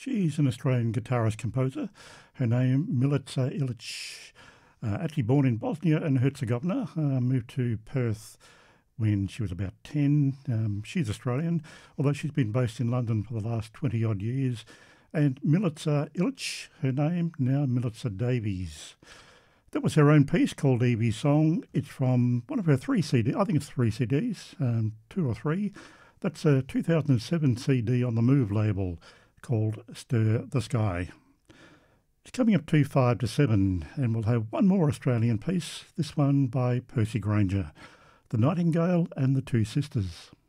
She's an Australian guitarist-composer. Her name, Milica Ilic. Actually born in Bosnia and Herzegovina, moved to Perth when she was about 10. She's Australian, although she's been based in London for the last 20-odd years. And Milica Ilic, her name, now Milica Davies. That was her own piece called Evie's Song. It's from one of her 3 CDs. I think it's 3 CDs, 2 or 3. That's a 2007 CD on the Move label called Stir the Sky. It's coming up to 5 to 7, and we'll have one more Australian piece, this one by Percy Granger, The Nightingale and the Two Sisters.